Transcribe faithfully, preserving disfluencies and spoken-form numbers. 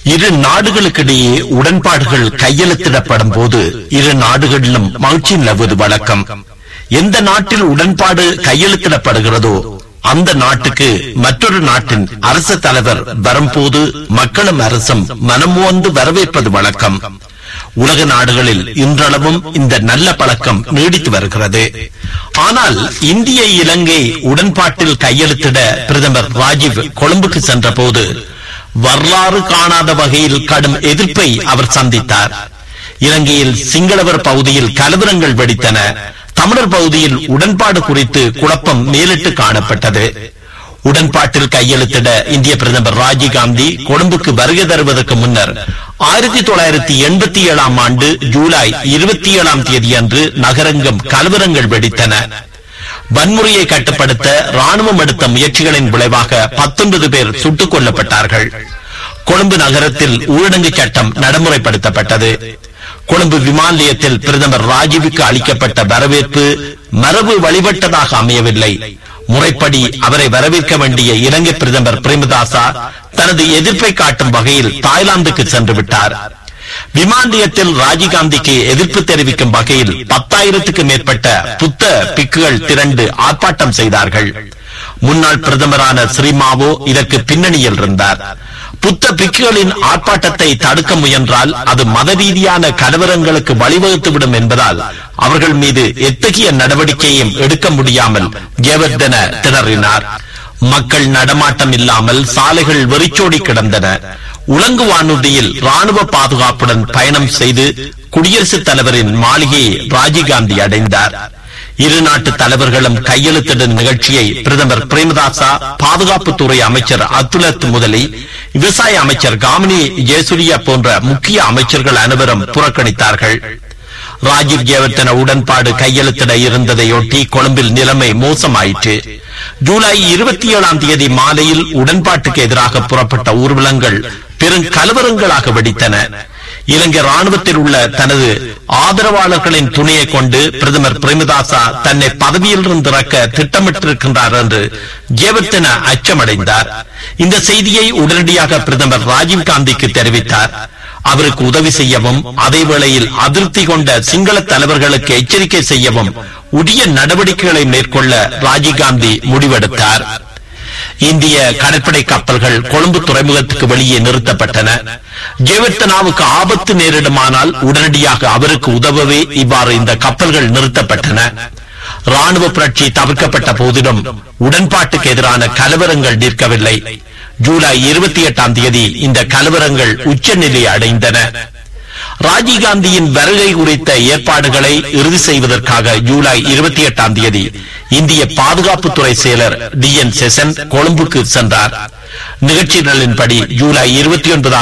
இரு நாடுகளுக்கிடையே உடன்பாடுகள் கையெழுத்திடப்படும் போது இரு நாடுகளிலும் மகிழ்ச்சி நிலவுவது வழக்கம். எந்த நாட்டில் உடன்பாடு கையெழுத்திடப்படுகிறதோ அந்த நாட்டுக்கு மற்றொரு நாட்டின் அரசு தலைவர் வரும்போது மக்களும் அரசும் மனமுவந்து வரவேற்பது வழக்கம். உலக நாடுகளில் இன்றளவும் இந்த நல்ல பழக்கம் நீடித்து வருகிறது. ஆனால் இந்திய இலங்கை உடன்பாட்டில் கையெழுத்திட பிரதமர் ராஜீவ் கொழும்புக்கு சென்ற போது வரலாறு காணாத வகையில் கடும் எதிர்ப்பை அவர் சந்தித்தார். இலங்கையில் சிங்களவர் பகுதியில் கலவரங்கள் வெடித்தன. தமிழர் பகுதியில் உடன்பாடு குறித்து குழப்பம் மேலிட்டு காணப்பட்டது. உடன்பாட்டில் கையெழுத்திட இந்திய பிரதமர் ராஜீவ்காந்தி கொழும்புக்கு வருகை தருவதற்கு முன்னர் ஆயிரத்தி தொள்ளாயிரத்தி எண்பத்தி ஏழாம் ஆண்டு ஜூலை இருபத்தி ஏழாம் தேதி அன்று நகரெங்கும் கலவரங்கள் வெடித்தன. வன்முறையை கட்டுப்படுத்த ராணுவம் எடுத்த முயற்சிகளின் விளைவாக பத்தொன்பது பேர் சுட்டுக் கொல்லப்பட்டார்கள். கொழும்பு நகரத்தில் ஊரடங்கு சட்டம் நடைமுறைப்படுத்தப்பட்டது. கொழும்பு விமான நிலையத்தில் பிரதமர் ராஜீவுக்கு அளிக்கப்பட்ட வரவேற்பு மரபு வழிபட்டதாக அமையவில்லை. முறைப்படி அவரை வரவேற்க வேண்டிய இலங்கை பிரதமர் பிரேமதாசா தனது எதிர்ப்பை காட்டும் வகையில் தாய்லாந்துக்கு சென்று விட்டார். விமான நிலையத்தில் ராஜீவ்காந்திக்கு எதிர்ப்பு தெரிவிக்கும் வகையில் பத்தாயிரத்துக்கு மேற்பட்ட புத்த பிக்குகள் திரண்டு ஆர்ப்பாட்டம் செய்தார்கள். முன்னாள் பிரதமரான ஸ்ரீமாவோ இதற்கு பின்னணியில் இருந்தார். புத்த பிக்குகளின் ஆர்ப்பாட்டத்தை தடுக்க முயன்றால் அது மத ரீதியான கலவரங்களுக்கு வழிவகுத்துவிடும் என்பதால் அவர்கள் மீது எத்தகைய நடவடிக்கையும் எடுக்க முடியாமல் ஜெயவர்தன திணறினார். மக்கள் நடமாட்டம் இல்லாமல் சாலைகள் வெறிச்சோடி கிடந்தன. உலங்கு வானூர்தியில் ராணுவ பாதுகாப்புடன் பயணம் செய்து குடியரசுத் தலைவரின் மாளிகையை ராஜீவ்காந்தி அடைந்தார். இரு நாட்டு தலைவர்களும் கையெழுத்திடும் நிகழ்ச்சியை பிரதமர் பிரேமதாசா, பாதுகாப்புத்துறை அமைச்சர் அத்துலத் முதலி, விவசாய அமைச்சர் காமினி ஜெயசூரியா போன்ற முக்கிய அமைச்சர்கள் அனைவரும் புறக்கணித்தார்கள். ராஜீவ் ஜெயவர்தன உடன்பாடு கையெழுத்திட இருந்ததையொட்டி கொழும்பில் நிலைமை மோசமாயிற்று. ஜூலை இருபத்தி ஏழாம் தேதி மாலையில் உடன்பாட்டுக்கு எதிராக புறப்பட்ட ஊர்வலங்கள் பெரும் கலவரங்களாக வெடித்தன. இலங்கை ராணுவத்தில் உள்ள தனது ஆதரவாளர்களின் துணையை கொண்டு பிரதமர் பிரேமதாசா தன்னை பதவியில் இருந்து இறக்க திட்டமிட்டிருக்கின்றார் என்று ஜெயவர்தன அச்சமடைந்தார். இந்த செய்தியை உடனடியாக பிரதமர் ராஜீவ்காந்திக்கு தெரிவித்தார். அவருக்கு உதவி செய்யவும் அதே வேளையில் அதிருப்தி கொண்ட சிங்கள தலைவர்களுக்கு எச்சரிக்கை செய்யவும் உரிய நடவடிக்கைகளை மேற்கொள்ள ராஜீவ்காந்தி முடிவெடுத்தார். இந்திய கடற்படை கப்பல்கள் கொழும்பு துறைமுகத்துக்கு வெளியே நிறுத்தப்பட்டன. ஜெயவர்தனாவுக்கு ஆபத்து நேரிடுமானால் உடனடியாக அவருக்கு உதவவே இவ்வாறு இந்த கப்பல்கள் நிறுத்தப்பட்டன. ராணுவ புரட்சி தவிர்க்கப்பட்ட போதிலும் உடன்பாட்டுக்கு எதிரான கலவரங்கள் நிற்கவில்லை. ஜூலை இருபத்தி எட்டாம் தேதி இந்த கலவரங்கள் உச்சநிலை அடைந்தன. ராஜீவ்காந்தியின் வருகை குறித்த ஏற்பாடுகளை இறுதி செய்வதற்காக ஜூலை இருபத்தி எட்டாம் தேதி இந்திய பாதுகாப்புத்துறை செயலர் டி என் செசன் கொழும்புக்கு சென்றார். நிகழ்ச்சிகளின்படி ஜூலை இருபத்தி ஒன்பதாம்